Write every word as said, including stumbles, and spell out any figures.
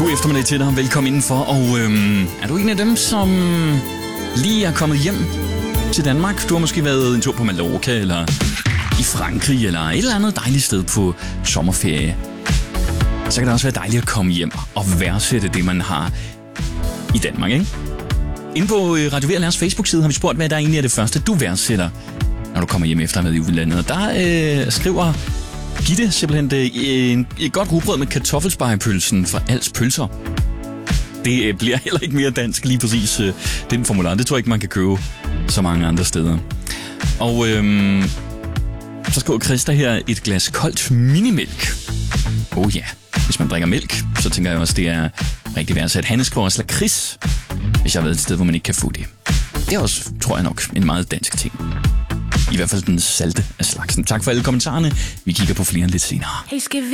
God eftermiddag til dig. Velkommen indenfor. Og øhm, er du en af dem, som lige er kommet hjem til Danmark? Du har måske været en tur på Mallorca, eller i Frankrig, eller et eller andet dejligt sted på sommerferie. Så kan det også være dejligt at komme hjem og værdsætte det, man har i Danmark, ikke? Inde på Radio V L's Facebook-side har vi spurgt, hvad der egentlig er det første, du værdsætter, når du kommer hjem efter at have været i udlandet. Og der øh, skriver Gitte simpelthen det, et, et godt rugbrød med kartoffelspegepølsen fra Als Pølser. Det øh, bliver heller ikke mere dansk lige præcis øh, den formular. Det tror jeg ikke, man kan købe så mange andre steder. Og øh, så skriver Christa her et glas koldt minimælk. Oh ja, yeah. Hvis man drikker mælk, så tænker jeg også, det er rigtig værdsat. Hanne skriver også lakrids, hvis jeg har været et sted, hvor man ikke kan få det. Det er også, tror jeg nok, en meget dansk ting. I hvert fald den salte af slagsen. Tak for alle kommentarerne. Vi kigger på flere lidt senere. Hey, skal vi